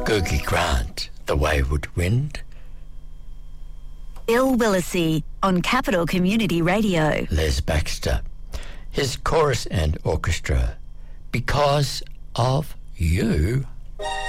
Googie Grant, The Wayward Wind. Bill Willisey on Capital Community Radio. Les Baxter, his chorus and orchestra, Because of You.